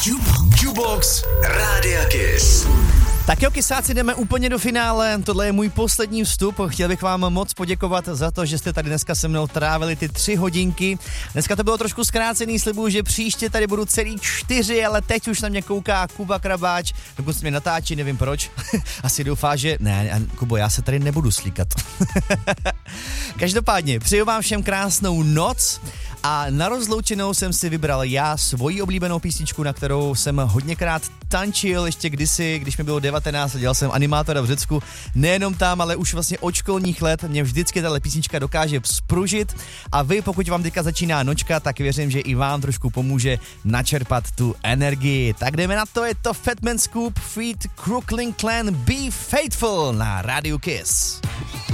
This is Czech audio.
Jukebox Rádia Kiss. Tak jo, kysáci, jdeme úplně do finále. Tohle je můj poslední vstup. Chtěl bych vám moc poděkovat za to, že jste tady dneska se mnou trávili ty 3 hodinky. Dneska to bylo trošku zkrácený, slibuju, že příště tady budu celý 4, ale teď už na mě kouká Kuba Krabáč, dokud mě natáčí, nevím proč. Asi doufá, že... Ne, Kubo, já se tady nebudu slíkat. Každopádně, přeju vám všem krásnou noc. A na rozloučenou jsem si vybral já svoji oblíbenou písničku, na kterou jsem hodněkrát tančil ještě kdysi, když mi bylo 19 a dělal jsem animátora v Řecku. Nejenom tam, ale už vlastně od školních let mě vždycky tato písnička dokáže spružit a vy, pokud vám teďka začíná nočka, tak věřím, že i vám trošku pomůže načerpat tu energii. Tak jdeme na to, je to Fatman Scoop feat. Crooklyn Clan Be Faithful na Rádiu Kiss.